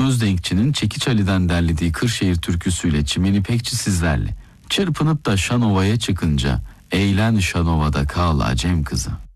Özdenkçi'nin Çekiç Ali'den derlediği Kırşehir türküsüyle Çimen İpekçi sizlerle. Çırpınıp da Şanova'ya çıkınca eğlen Şanova'da kal Acem kızı.